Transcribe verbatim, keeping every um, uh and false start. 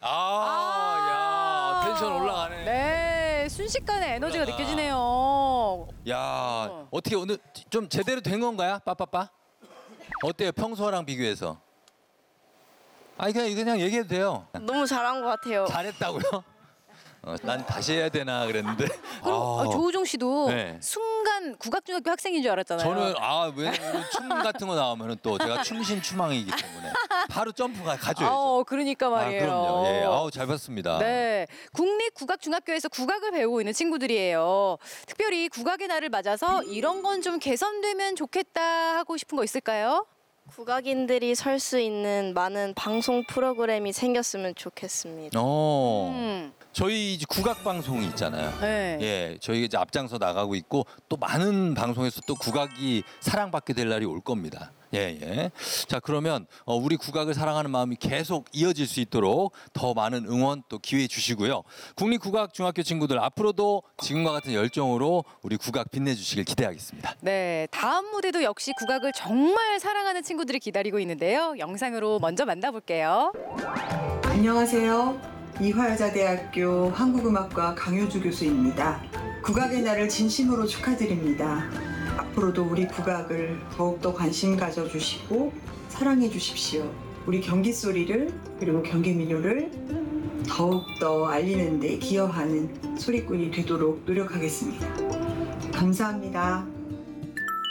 아, 야, 텐션 올라가네. 네, 순식간에 에너지가 올라가. 느껴지네요. 야, 어. 어떻게 오늘 좀 제대로 된 건가요? 빠빠빠? 어때요? 평소랑 비교해서? 아니 그냥 그냥 얘기해도 돼요. 너무 잘한 것 같아요. 잘했다고요? 어, 난 다시 해야 되나 그랬는데. 그리고 아, 어, 조우종 씨도 네. 순간 국악중학교 학생인 줄 알았잖아요. 저는 아 왜냐면 춤 같은 거 나오면은 또 제가 춤신추망이기 때문에 바로 점프가 가져야죠. 어, 그러니까 말이에요. 아, 그럼요. 예, 아우 잘 봤습니다. 네, 국립국악중학교에서 국악을 배우고 있는 친구들이에요. 특별히 국악의 날을 맞아서 이런 건 좀 개선되면 좋겠다 하고 싶은 거 있을까요? 국악인들이 설 수 있는 많은 방송 프로그램이 생겼으면 좋겠습니다. 어, 음, 저희 이제 국악 방송이 있잖아요. 네. 예, 저희가 이제 앞장서 나가고 있고 또 많은 방송에서 또 국악이 사랑받게 될 날이 올 겁니다. 예, 예. 자, 그러면 어, 우리 국악을 사랑하는 마음이 계속 이어질 수 있도록 더 많은 응원 또 기회 주시고요. 국립국악중학교 친구들 앞으로도 지금과 같은 열정으로 우리 국악 빛내주시길 기대하겠습니다. 네, 다음 무대도 역시 국악을 정말 사랑하는 친구들이 기다리고 있는데요. 영상으로 먼저 만나볼게요. 안녕하세요. 이화여자대학교 한국음악과 강효주 교수입니다. 국악의 날을 진심으로 축하드립니다. 앞으로도 우리 국악을 더욱더 관심 가져주시고 사랑해 주십시오. 우리 경기소리를 그리고 경기민요를 더욱더 알리는 데 기여하는 소리꾼이 되도록 노력하겠습니다. 감사합니다.